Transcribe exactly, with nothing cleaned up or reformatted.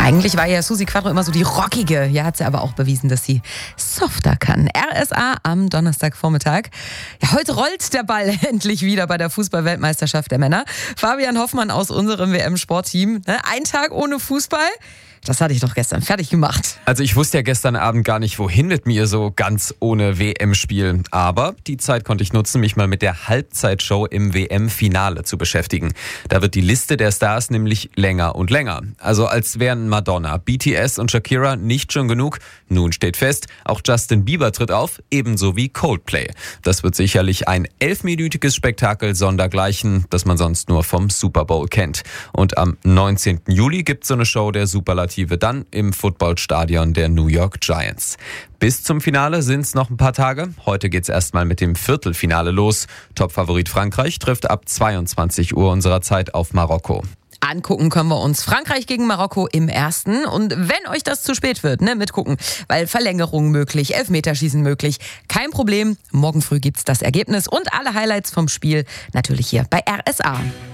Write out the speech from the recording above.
Eigentlich war ja Susi Quadro immer so die rockige. Ja, hat sie aber auch bewiesen, dass sie softer kann. R S A am Donnerstagvormittag. Ja, heute rollt der Ball endlich wieder bei der Fußball-Weltmeisterschaft der Männer. Fabian Hoffmann aus unserem W M-Sportteam. Ne? Ein Tag ohne Fußball. Das hatte ich doch gestern fertig gemacht. Also ich wusste ja gestern Abend gar nicht, wohin mit mir so ganz ohne W M-Spiel. Aber die Zeit konnte ich nutzen, mich mal mit der Halbzeitshow im W M-Finale zu beschäftigen. Da wird die Liste der Stars nämlich länger und länger. Also als wären Madonna, B T S und Shakira nicht schon genug. Nun steht fest, auch Justin Bieber tritt auf, ebenso wie Coldplay. Das wird sicherlich ein elfminütiges Spektakel sondergleichen, das man sonst nur vom Super Bowl kennt. Und am neunzehnten Juli gibt's so eine Show der Superlative dann im Footballstadion der New York Giants. Bis zum Finale sind es noch ein paar Tage. Heute geht's erstmal mit dem Viertelfinale los. Topfavorit Frankreich trifft ab zweiundzwanzig Uhr unserer Zeit auf Marokko. Angucken können wir uns Frankreich gegen Marokko im ersten. Und wenn euch das zu spät wird, ne, mitgucken, weil Verlängerung möglich, Elfmeterschießen möglich, kein Problem. Morgen früh gibt's das Ergebnis und alle Highlights vom Spiel natürlich hier bei R S A.